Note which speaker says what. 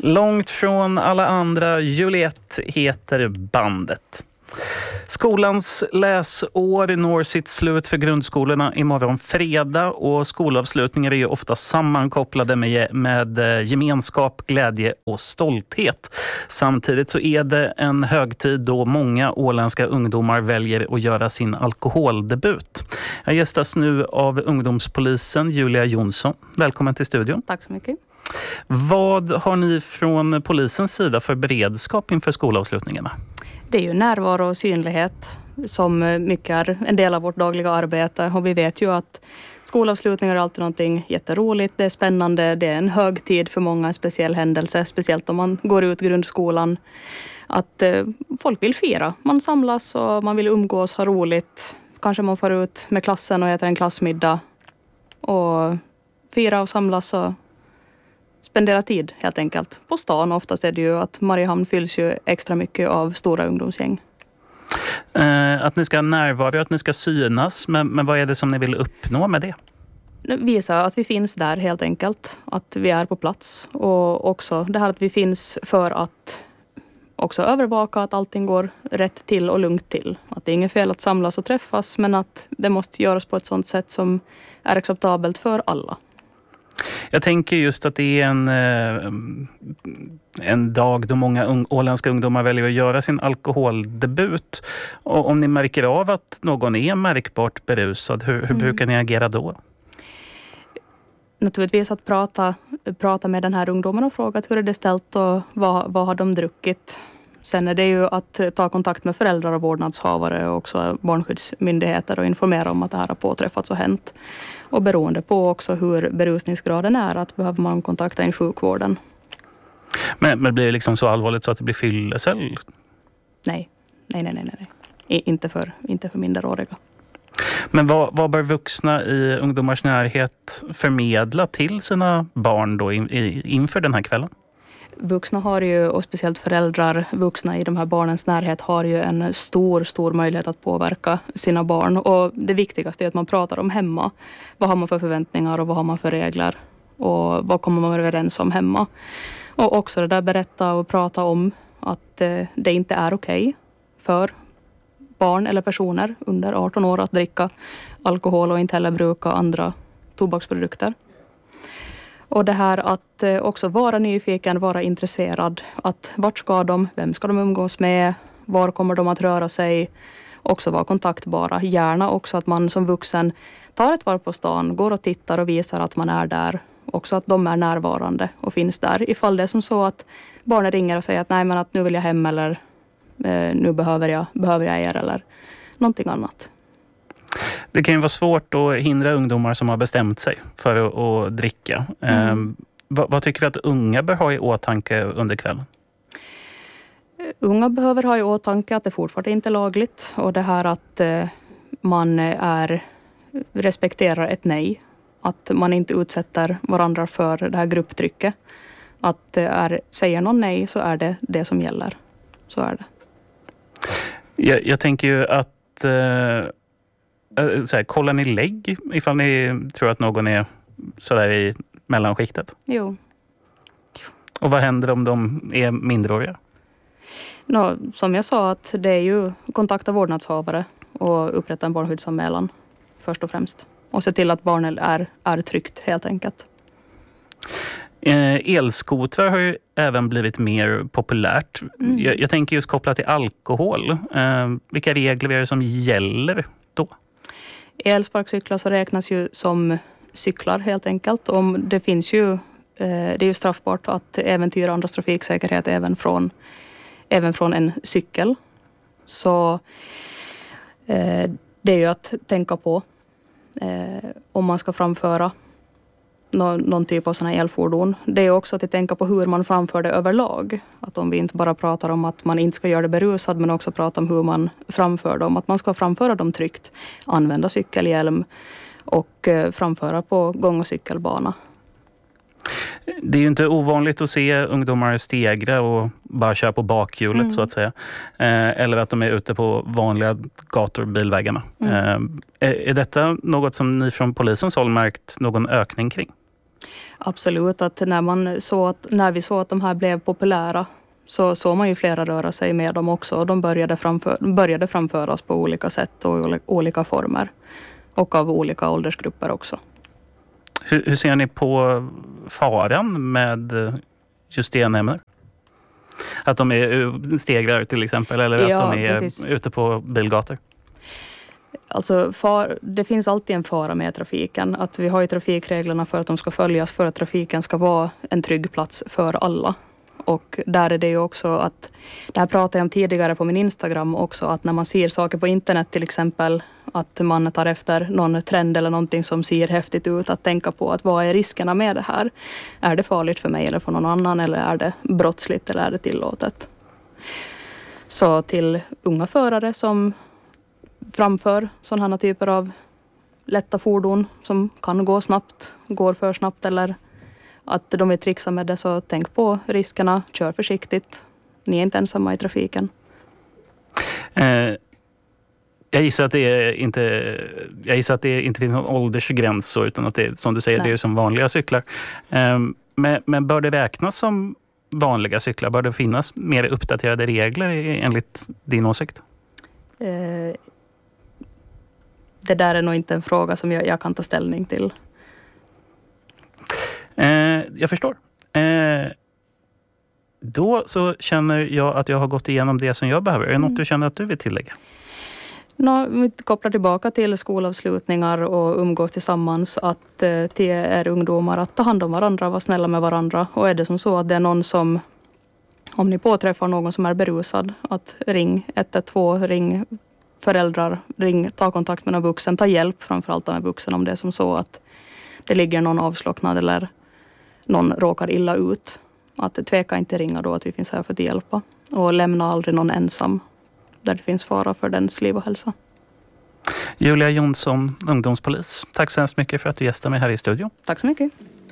Speaker 1: Långt från alla andra, Juliette heter bandet. Skolans läsår når sitt slut för grundskolorna imorgon fredag och skolavslutningar är ju ofta sammankopplade med gemenskap, glädje och stolthet. Samtidigt så är det en högtid då många åländska ungdomar väljer att göra sin alkoholdebut. Jag gästas nu av ungdomspolisen Julia Jonsson. Välkommen till studion.
Speaker 2: Tack så mycket.
Speaker 1: Vad har ni från polisens sida för beredskap inför skolavslutningarna?
Speaker 2: Det är ju närvaro och synlighet som mycket är en del av vårt dagliga arbete. Och vi vet ju att skolavslutningar är alltid någonting jätteroligt. Det är spännande. Det är en högtid för många, en speciell händelse. Speciellt om man går ut grundskolan. Att folk vill fira. Man samlas och man vill umgås, ha roligt. Kanske man får ut med klassen och äter en klassmiddag. Och fira och samlas och spendera tid helt enkelt. På stan oftast är det ju att Mariehamn fylls ju extra mycket av stora ungdomsgäng.
Speaker 1: Att ni ska närvara, att ni ska synas. Men vad är det som ni vill uppnå med det?
Speaker 2: Visa att vi finns där helt enkelt. Att vi är på plats. Och också det här att vi finns för att också övervaka att allting går rätt till och lugnt till. Att det är inget fel att samlas och träffas. Men att det måste göras på ett sådant sätt som är acceptabelt för alla.
Speaker 1: Jag tänker just att det är en dag då många åländska ungdomar väljer att göra sin alkoholdebut. Och om ni märker av att någon är märkbart berusad, hur brukar ni agera då?
Speaker 2: Naturligtvis att prata med den här ungdomen och fråga hur är det ställt och vad har de druckit. Sen är det ju att ta kontakt med föräldrar och vårdnadshavare och också barnskyddsmyndigheter och informera om att det här har påträffats och hänt. Och beroende på också hur berusningsgraden är att behöver man kontakta in sjukvården.
Speaker 1: Men blir det liksom så allvarligt så att det blir fyllecell?
Speaker 2: Nej. Inte för minderåriga.
Speaker 1: Men vad bör vuxna i ungdomars närhet förmedla till sina barn då inför den här kvällen?
Speaker 2: Vuxna har ju, och speciellt föräldrar, vuxna i de här barnens närhet har ju en stor möjlighet att påverka sina barn. Och det viktigaste är att man pratar om hemma. Vad har man för förväntningar och vad har man för regler? Och vad kommer man överens om hemma? Och också det där berätta och prata om att det inte är okej för barn eller personer under 18 år att dricka alkohol och inte heller bruka andra tobaksprodukter. Och det här att också vara nyfiken, vara intresserad. Att vart ska de, vem ska de umgås med, var kommer de att röra sig. Också vara kontaktbara. Gärna också att man som vuxen tar ett varv på stan, går och tittar och visar att man är där. Också att de är närvarande och finns där. Ifall det är som så att barnen ringer och säger att nej men att nu vill jag hem eller nu behöver jag er eller någonting annat.
Speaker 1: Det kan ju vara svårt att hindra ungdomar som har bestämt sig för att dricka. Vad tycker vi att unga bör ha i åtanke under kvällen?
Speaker 2: Unga behöver ha i åtanke att det fortfarande inte är lagligt. Och det här att man respekterar ett nej. Att man inte utsätter varandra för det här grupptrycket. Att säger någon nej så är det som gäller. Så är det.
Speaker 1: Jag tänker ju att kollar ni lägg ifall ni tror att någon är sådär i mellanskiktet?
Speaker 2: Jo.
Speaker 1: Och vad händer om de är minderåriga?
Speaker 2: Som jag sa att det är ju kontakta vårdnadshavare och upprätta en barnskyddsanmälan först och främst. Och se till att barnen är tryggt helt enkelt.
Speaker 1: Elskotrar har ju även blivit mer populärt. Jag tänker just kopplat till alkohol. Vilka regler är det som gäller då?
Speaker 2: Elsparkcyklar så räknas ju som cyklar helt enkelt. Det finns ju, det är ju straffbart att äventyra andras trafiksäkerhet även från en cykel. Så det är ju att tänka på om man ska framföra någon typ av sådana elfordon. Det är också att tänka på hur man framför det överlag. Att om vi inte bara pratar om att man inte ska göra det berusad men också prata om hur man framför dem. Att man ska framföra dem tryggt. Använda cykelhjälm och framföra på gång- och cykelbana.
Speaker 1: Det är ju inte ovanligt att se ungdomar stegra och bara köra på bakhjulet så att säga. Eller att de är ute på vanliga gator och bilvägarna. Är detta något som ni från polisens håll märkt någon ökning kring?
Speaker 2: Absolut, att när vi såg att de här blev populära så såg man ju flera röra sig med dem också. Och de började framföras på olika sätt och olika former. Och av olika åldersgrupper också.
Speaker 1: Hur ser ni på faran med just DNA-ämnen? Att de är stegrare till exempel, eller att de är precis ute på bilgator?
Speaker 2: Alltså det finns alltid en fara med trafiken. Att vi har ju trafikreglerna för att de ska följas, för att trafiken ska vara en trygg plats för alla. Och där är det ju också att, det här pratade jag om tidigare på min Instagram också, att när man ser saker på internet till exempel, att man tar efter någon trend eller någonting som ser häftigt ut, att tänka på att vad är riskerna med det här? Är det farligt för mig eller för någon annan, eller är det brottsligt eller är det tillåtet? Så till unga förare som framför sådana här typer av lätta fordon som kan gå snabbt, går för snabbt eller att de vill trixa med det, så tänk på riskerna, kör försiktigt. Ni är inte ensamma i trafiken.
Speaker 1: Jag gissar att det inte finns någon åldersgräns så, utan att det, som du säger, det är som vanliga cyklar. Men bör det räknas som vanliga cyklar? Bör det finnas mer uppdaterade regler enligt din åsikt?
Speaker 2: Det där är nog inte en fråga som jag kan ta ställning till.
Speaker 1: Jag förstår. Då så känner jag att jag har gått igenom det som jag behöver. Är det något du känner att du vill tillägga?
Speaker 2: Vi kopplar tillbaka till skolavslutningar och umgås tillsammans, att till er ungdomar att ta hand om varandra, vara snälla med varandra. Och är det som så att det är någon som, om ni påträffar någon som är berusad, att ring 112, ring föräldrar, ta kontakt med någon vuxen, ta hjälp framförallt av en vuxen om det är som så att det ligger någon avslocknad eller någon råkar illa ut. Att tveka inte ringa då, att vi finns här för att hjälpa. Och lämna aldrig någon ensam där det finns fara för dens liv och hälsa.
Speaker 1: Julia Jonsson, ungdomspolis. Tack så hemskt mycket för att du gästade mig här i studion.
Speaker 2: Tack så mycket.